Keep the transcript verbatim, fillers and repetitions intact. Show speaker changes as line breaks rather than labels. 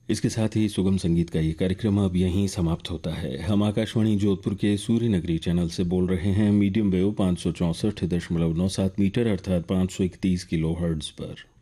इसके साथ ही सुगम संगीत का ये कार्यक्रम अब यहीं समाप्त होता है। हम आकाशवाणी जोधपुर के सूर्य नगरी चैनल से बोल रहे हैं मीडियम वेव पाँच सौ चौंसठ दशमलव नौ सात मीटर अर्थात पाँच सौ इकतीस किलो हर्ट्ज पर।